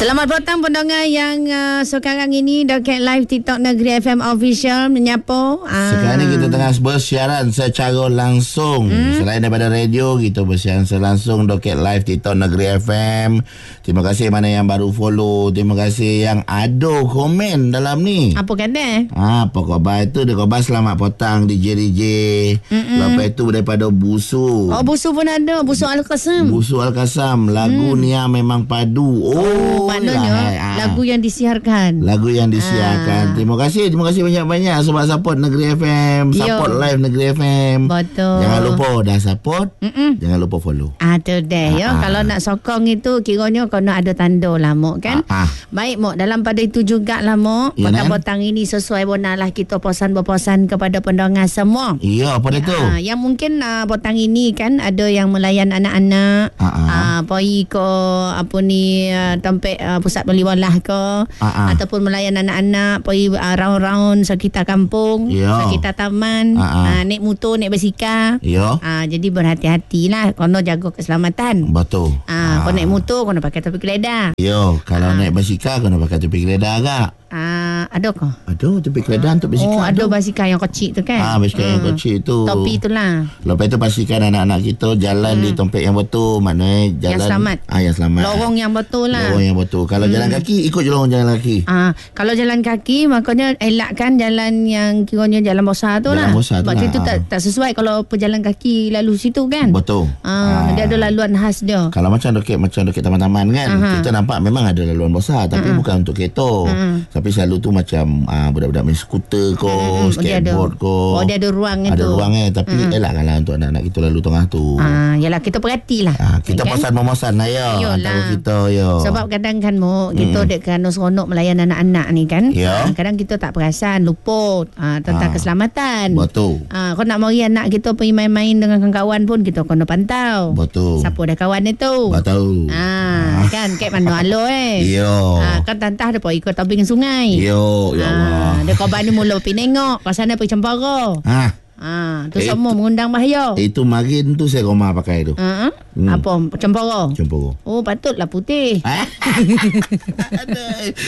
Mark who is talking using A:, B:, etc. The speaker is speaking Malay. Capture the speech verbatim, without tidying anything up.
A: Selamat petang pendengar yang uh, sekarang ini dekat live TikTok Negeri F M Official menyapa. Ah.
B: Sekarang ni kita tengah bersiaran secara langsung. Hmm? Selain daripada radio, kita bersiaran secara langsung dekat live TikTok Negeri F M. Terima kasih mana yang baru follow. Terima kasih yang ada komen dalam ni.
A: Apa kata?
B: Ah, apa khabar itu? Dia khabar selamat petang D J D J. Mm-mm. Lepas tu daripada Busu.
A: Oh, Busu pun ada. Busu Al-Qasam.
B: Busu Al-Qasam. Lagu hmm. ni memang padu. Oh,
A: oh maknanya lah, lagu yang disiarkan.
B: Lagu yang disiarkan. Ah. Terima kasih. Terima kasih banyak-banyak sebab support Negeri F M. Support Yo. live Negeri F M.
A: Betul.
B: Jangan lupa dah support. Mm-mm. Jangan lupa follow.
A: Ah, tu deh. Ya. Kalau nak sokong itu kiranya kena ada tanda lah, Mok, kan? Ah, ah. Baik, Mok. Dalam pada itu juga lah, Mok. Ya, petang-petang ini sesuai bonalah kita posan-berposan kepada pendengar semua.
B: Ya, apa dia tu?
A: Ah, yang mungkin ah, petang ini kan ada yang melayan anak-anak. Ah, ah. ah pergi ke apa ni ah, tempat ah, pusat beliwalah ke. Ah, ah. Ataupun melayan anak-anak pergi ah, round-round sekitar kampung. Ya. Sekitar taman. Ah, ah. Ah, naik motor, naik basikal. Ya. Ah, jadi berhati-hatilah. Kena jaga keselamatan.
B: Betul.
A: Ah, ah. Kau naik motor, kena pakai topi keledar.
B: Yo, kalau ah. naik basikal kena pakai topi keledar agak.
A: Ah, ada ke?
B: Ada topi keledar untuk basikal.
A: Oh, ada
B: tu.
A: basikal yang kecil tu kan?
B: Ah, basikal hmm. yang kecil tu.
A: Topi itulah.
B: Lepas tu pastikan anak-anak kita jalan hmm. di tempat yang betul, maknanya jalan
A: yang selamat.
B: Ah, yang selamat.
A: Lorong yang betul lah.
B: Lorong yang betul. Kalau hmm. jalan kaki, ikut lorong jalan kaki.
A: Ah, kalau jalan kaki, makanya elakkan jalan yang kiranya jalan besar tu
B: jalan
A: lah.
B: Besar
A: Sebab
B: tu
A: itu
B: lah.
A: tak, tak sesuai kalau pejalan kaki lalu situ kan?
B: Betul.
A: Ah, ah. Dia ada laluan khas dia.
B: Kalau macam dekat macam dekat taman-taman kan, Aha. kita nampak memang ada laluan besar, tapi uh-huh. bukan untuk kereta. Uh-huh. Tapi selalu tu macam ah, budak-budak main skuter ko, uh-huh. skateboard ko.
A: Oh, dia ada ruang
B: ada
A: itu.
B: Ada ruang eh, tapi uh-huh. elakkanlah untuk anak-anak kita lalu tengah tu.
A: Ah, yalah kita perhatilah.
B: Ah, kita
A: kan?
B: pesan-memesan lah ya. Antara kita ya.
A: Sebab kadang kan Mok, kita hmm. dek kerana seronok melayan anak-anak ni kan.
B: Ya.
A: Ah, kadang kita tak perasan, lupa ah, tentang ah. keselamatan.
B: Betul.
A: Ah, kau nak mari anak kita pergi main-main dengan kawan-kawan pun kita kena pantau.
B: Betul.
A: Siapa dah kawan itu?
B: Betul.
A: Ah, ah. kan kat mana alo eh.
B: Yo.
A: Ah, kan tantah dia pergi ke tebing sungai.
B: Yo, ya Allah.
A: Ah, dia kau ni mula pergi nengok, ke sana pergi Cempaka.
B: Ah.
A: Ah, tu eh, semua mengundang bahaya.
B: Itu marin tu saya rumah pakai tu.
A: Uh-huh. Hmm. Apa? Cempaka.
B: Cempaka.
A: Oh, patutlah putih.